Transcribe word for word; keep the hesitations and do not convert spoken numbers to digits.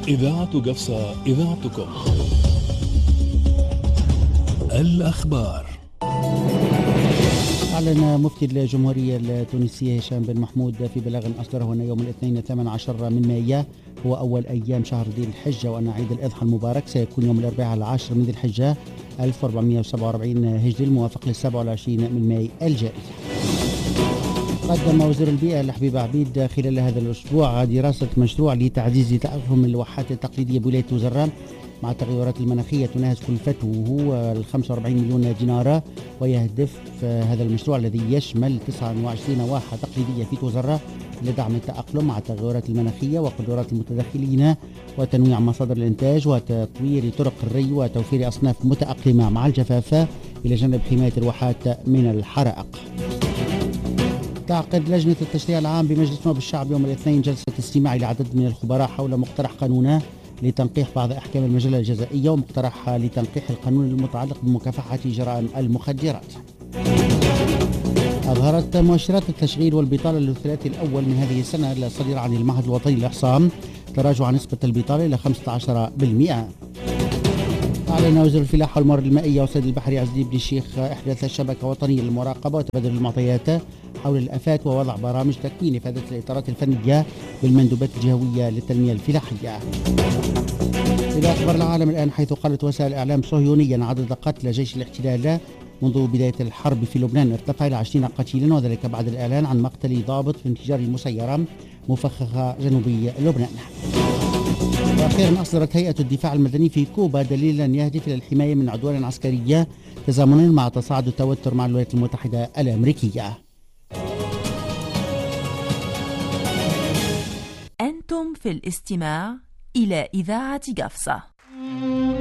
إذاعة قفصة، إذاعتكم. الأخبار. أعلن مفتي الجمهورية التونسية هشام بن محمود في بلاغ أصدره أن يوم الاثنين الثامن عشر من مايو هو أول أيام شهر ذي الحجة، وأن عيد الأضحى المبارك سيكون يوم الأربعاء العاشر من ذي الحجة ألف وأربعمائة وسبعة وأربعين هجري الموافق للسابع والعشرين من ماي الجاري. قدم وزير البيئة الحبيب عبيد خلال هذا الأسبوع دراسة مشروع لتعزيز تأقلم الواحات التقليدية بولاية وزران مع التغيرات المناخية تناهز كلفته ال خمسة وأربعين مليون دينار، ويهدف هذا المشروع الذي يشمل تسعة وعشرين واحة تقليدية في توزرة لدعم التأقلم مع التغيرات المناخية وقدرات المتدخلين وتنويع مصادر الإنتاج وتطوير طرق الري وتوفير أصناف متأقلمة مع الجفاف إلى جانب حماية الواحات من الحرائق. تعقد لجنة التشريع العام بمجلس نواب الشعب يوم الاثنين جلسة استماع لعدد من الخبراء حول مقترح قانون لتنقيح بعض أحكام المجلة الجزائية ومقترح لتنقيح القانون المتعلق بمكافحة جرائم المخدرات. أظهرت مؤشرات التشغيل والبطالة للثلاثي الأول من هذه السنة الصادرة عن المعهد الوطني للإحصاء تراجع نسبة البطالة إلى خمسة عشر بالمئة. أعلن وزير الفلاحة والموارد المائية والصيد البحري عز الدين بن الشيخ إحداث شبكة وطنية للمراقبة وتبادل المعطيات حول الآفات ووضع برامج تكوين إفادة الإطارات الفنية بالمندوبات الجهوية للتنمية الفلاحية. إلى أخبار العالم الآن، حيث قالت وسائل الإعلام صهيونيا عدد قتلى جيش الاحتلال منذ بداية الحرب في لبنان ارتفع إلى عشرين قتيلا، وذلك بعد الإعلان عن مقتل ضابط في انفجار مسيرة مفخخة جنوبي لبنان. وأخيرا أصدرت هيئة الدفاع المدني في كوبا دليلا يهدف إلى الحماية من عدوان عسكرية تزامنا مع تصاعد التوتر مع الولايات المتحدة الأمريكية. أنتم في الاستماع إلى إذاعة قفصة.